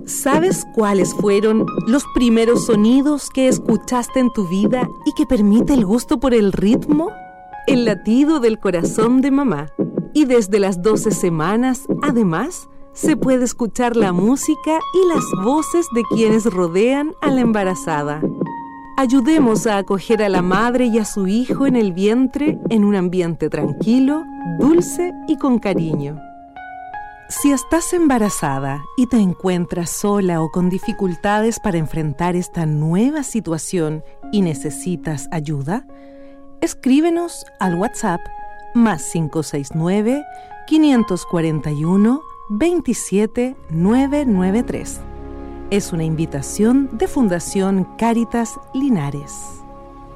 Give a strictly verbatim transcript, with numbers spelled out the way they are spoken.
¿Sabes cuáles fueron los primeros sonidos que escuchaste en tu vida y que permite el gusto por el ritmo? El latido del corazón de mamá. Y desde las doce semanas, además, se puede escuchar la música y las voces de quienes rodean a la embarazada. Ayudemos a acoger a la madre y a su hijo en el vientre en un ambiente tranquilo, dulce y con cariño. Si estás embarazada y te encuentras sola o con dificultades para enfrentar esta nueva situación y necesitas ayuda, escríbenos al WhatsApp más cinco seis nueve, cinco cuatro uno, veintisiete novecientos noventa y tres. Es una invitación de Fundación Cáritas Linares.